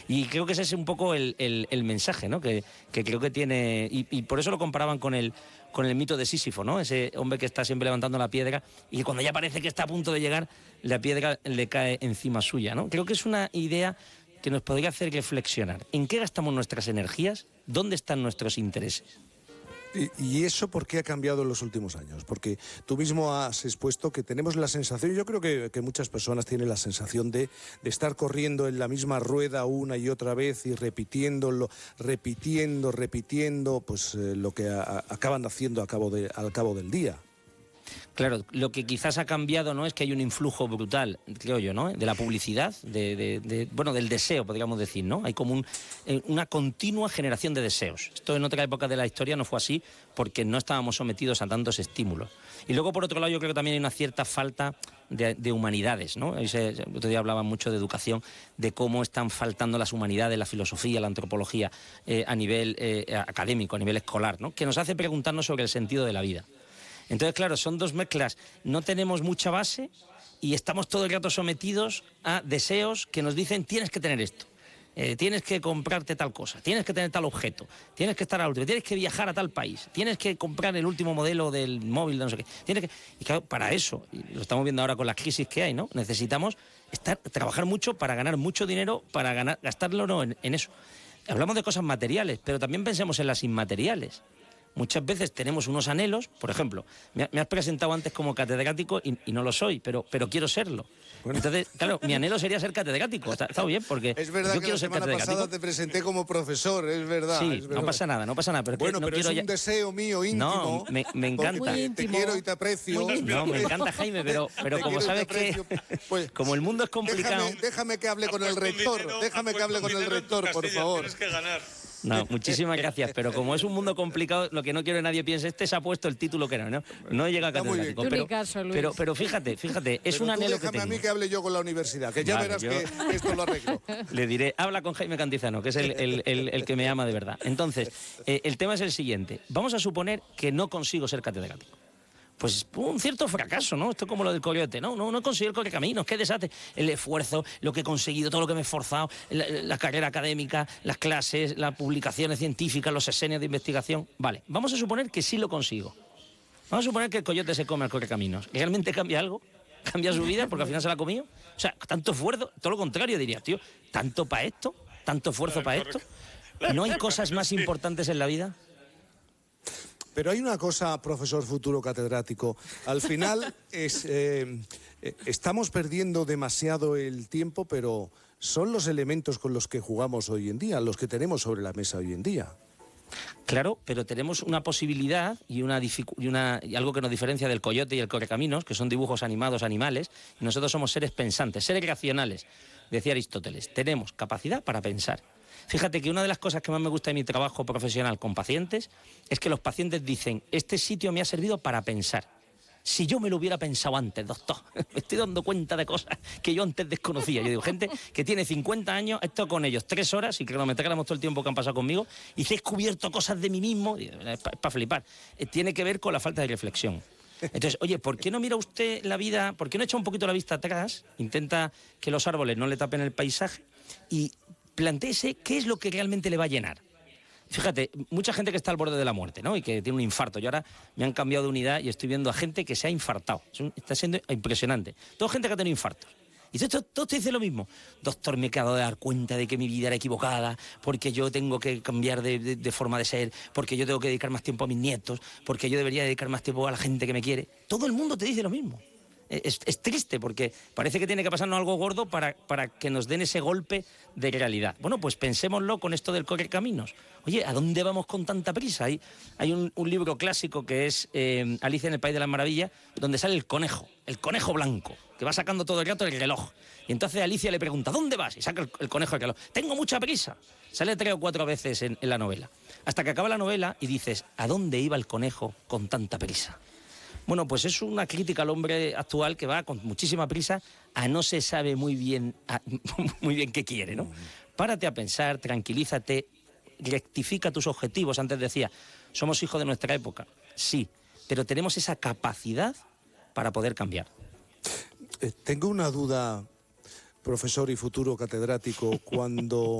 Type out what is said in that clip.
Y creo que ese es un poco el mensaje, ¿no? Que creo que tiene... Y por eso lo comparaban con el mito de Sísifo, ¿no? Ese hombre que está siempre levantando la piedra y que cuando ya parece que está a punto de llegar, la piedra le cae encima suya, ¿no? Creo que es una idea que nos podría hacer reflexionar. ¿En qué gastamos nuestras energías? ¿Dónde están nuestros intereses? ¿Y eso por qué ha cambiado en los últimos años? Porque tú mismo has expuesto que tenemos la sensación, yo creo que muchas personas tienen la sensación de estar corriendo en la misma rueda una y otra vez y repitiendo, pues lo que acaban haciendo al cabo del día. Claro, lo que quizás ha cambiado, ¿no?, es que hay un influjo brutal, creo yo, ¿no?, de la publicidad, bueno, del deseo, podríamos decir, ¿no? Hay como una continua generación de deseos. Esto en otra época de la historia no fue así porque no estábamos sometidos a tantos estímulos. Y luego, por otro lado, yo creo que también hay una cierta falta de humanidades, ¿no? El otro día hablaban mucho de educación, de cómo están faltando las humanidades, la filosofía, la antropología, a nivel académico, a nivel escolar, ¿no?, que nos hace preguntarnos sobre el sentido de la vida. Entonces, claro, son dos mezclas. No tenemos mucha base y estamos todo el rato sometidos a deseos que nos dicen tienes que tener esto, tienes que comprarte tal cosa, tienes que tener tal objeto, tienes que estar al último, tienes que viajar a tal país, tienes que comprar el último modelo del móvil de no sé qué. Y claro, para eso, y lo estamos viendo ahora con la crisis que hay, ¿no?, necesitamos trabajar mucho para ganar mucho dinero, para gastarlo en eso. Hablamos de cosas materiales, pero también pensemos en las inmateriales. Muchas veces tenemos unos anhelos, por ejemplo, me has presentado antes como catedrático y no lo soy, pero quiero serlo. Bueno. Entonces, claro, mi anhelo sería ser catedrático. Está bien, porque es verdad yo que quiero la ser semana catedrático. pasada te presenté como profesor, es verdad. Sí, es verdad. no pasa nada. Pero bueno, pero es un deseo mío íntimo. No, me encanta. Te quiero y te aprecio. No, me encanta, Jaime, pero como sabes que pues, como el mundo es complicado... Déjame que hable con el rector, por favor. Tienes que ganar. No, muchísimas gracias, pero como es un mundo complicado, lo que no quiero que nadie piense, se ha puesto el título que no llega a catedrático. Pero fíjate, es un anhelo que tengo. Déjame a mí que hable yo con la universidad, que ya verás que esto lo arreglo. Le diré, habla con Jaime Cantizano, que es el que me ama de verdad. Entonces, el tema es el siguiente. Vamos a suponer que no consigo ser catedrático. Pues un cierto fracaso, ¿no? Esto es como lo del coyote, ¿no? No he conseguido el correcaminos, qué desastre. El esfuerzo, lo que he conseguido, todo lo que me he esforzado, la carrera académica, las clases, las publicaciones científicas, los sesenios de investigación. Vale, vamos a suponer que sí lo consigo. Vamos a suponer que el coyote se come al correcaminos. ¿Realmente cambia algo? ¿Cambia su vida porque al final se la ha comido? O sea, tanto esfuerzo, todo lo contrario diría, tío, ¿tanto para esto? ¿Tanto esfuerzo para esto? ¿No hay cosas más importantes en la vida? Pero hay una cosa, profesor futuro catedrático, al final estamos perdiendo demasiado el tiempo, pero son los elementos con los que jugamos hoy en día, los que tenemos sobre la mesa hoy en día. Claro, pero tenemos una posibilidad y algo que nos diferencia del coyote y el correcaminos, que son dibujos animados animales, y nosotros somos seres pensantes, seres racionales, decía Aristóteles. Tenemos capacidad para pensar. Fíjate que una de las cosas que más me gusta de mi trabajo profesional con pacientes es que los pacientes dicen, este sitio me ha servido para pensar. Si yo me lo hubiera pensado antes, doctor, me estoy dando cuenta de cosas que yo antes desconocía. Yo digo, gente que tiene 50 años, he estado con ellos 3 horas y cronometráramos todo el tiempo que han pasado conmigo y he descubierto cosas de mí mismo, es para flipar. Tiene que ver con la falta de reflexión. Entonces, oye, ¿por qué no mira usted la vida? ¿Por qué no echa un poquito la vista atrás? Intenta que los árboles no le tapen el paisaje y plantéese qué es lo que realmente le va a llenar. Fíjate, mucha gente que está al borde de la muerte, ¿no? Y que tiene un infarto. Yo ahora me han cambiado de unidad y estoy viendo a gente que se ha infartado. Está siendo impresionante. Toda gente que ha tenido infartos. Y todos te dicen lo mismo. Doctor, me he acabado de dar cuenta de que mi vida era equivocada, porque yo tengo que cambiar de forma de ser, porque yo tengo que dedicar más tiempo a mis nietos, porque yo debería dedicar más tiempo a la gente que me quiere. Todo el mundo te dice lo mismo. Es triste porque parece que tiene que pasarnos algo gordo para que nos den ese golpe de realidad. Bueno, pues pensémoslo con esto del correcaminos. Oye, ¿a dónde vamos con tanta prisa? Hay un libro clásico que es Alicia en el País de las Maravillas, donde sale el conejo blanco, que va sacando todo el rato el reloj. Y entonces Alicia le pregunta, ¿dónde vas? Y saca el conejo el reloj. Tengo mucha prisa. Sale 3 o 4 veces en la novela. Hasta que acaba la novela y dices, ¿a dónde iba el conejo con tanta prisa? Bueno, pues es una crítica al hombre actual que va con muchísima prisa a no se sabe muy bien qué quiere, ¿no? Párate a pensar, tranquilízate, rectifica tus objetivos. Antes decía, somos hijos de nuestra época. Sí, pero tenemos esa capacidad para poder cambiar. Tengo una duda, profesor y futuro catedrático, cuando